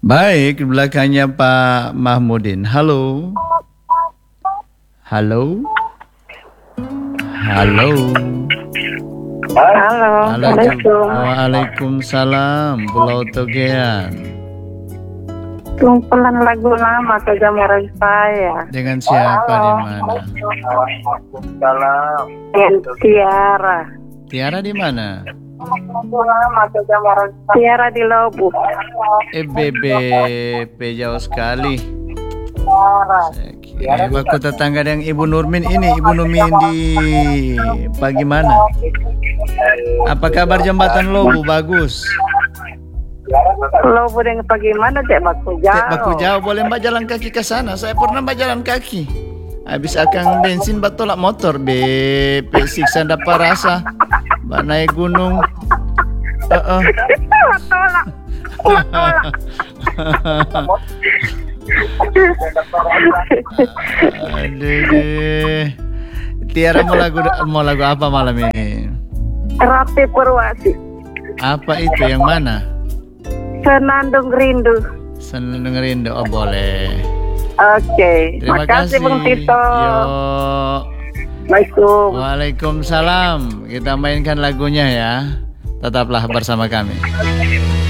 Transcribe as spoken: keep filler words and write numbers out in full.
Baik, di belakangnya Pak Mahmudin. Halo. Halo. Halo. Halo. Assalamualaikum. Waalaikumsalam. Pulau Togean. Kumpulan lagu lama kejamuran saya. Dengan siapa di mana? Waalaikumsalam. Dengan Tiara. Tiara di mana? Tiara di Lobu. Eh, bebe, pe jauh sekali. Saya kira aku tetangga dengan Ibu Nurmin ini, Ibu Nurmin di pagi mana? Apa kabar jembatan Lobu? Bagus. Lobu dengan pagi mana cek baku jauh. Cek baku jauh, boleh mbak jalan kaki ke sana. Saya pernah mbak jalan kaki. Habis akang bensin mbak tolak motor, be, pe siksa dapat rasa. Mbak naik gunung. Uh -uh. Tolak. Tolak. Aduh deh. Tiara mau lagu mau lagu apa malam ini? Rati Purwati. Apa itu yang mana? Senandung Rindu. Senandung Rindu. Oh boleh. Oke. Terima Makasih kasih Bung Tito. Yo. Assalamualaikum. Waalaikumsalam. Kita mainkan lagunya ya. Tetaplah bersama kami.